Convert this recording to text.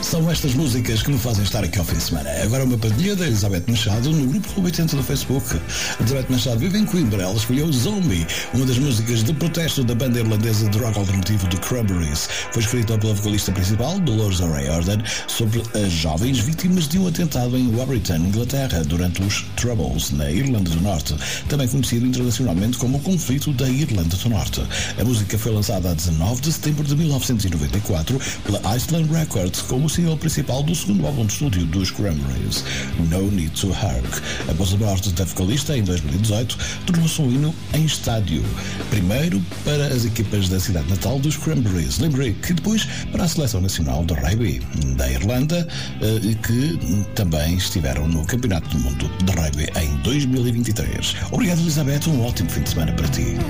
São estas músicas que me fazem estar aqui ao fim de semana. Agora uma partilha da Elizabeth Machado no grupo Clube 80 do Facebook. Elizabeth Machado vive em Coimbra. Ela escolheu Zombie, uma das músicas de protesto da banda irlandesa de rock alternativo The Cranberries. Foi escrita pela vocalista principal, Dolores O'Riordan, sobre as jovens vítimas de um atentado em Warrington, Inglaterra, durante os Troubles, na Irlanda do Norte, também conhecido internacionalmente como o Conflito da Irlanda do Norte. A música foi lançada a 19 de setembro de 1994 pela Iceland Records como o single principal do segundo álbum de estúdio dos Cranberries, No Need to Hurk. Após a morte da vocalista em 2018, tornou-se um hino em estádio. Primeiro para as equipas da cidade natal dos Cranberries, lembrei que depois para a Seleção Nacional de Rugby da Irlanda, que também estiveram no Campeonato do Mundo de Rugby em 2023. Obrigado, Elizabeth, um ótimo fim de semana para ti.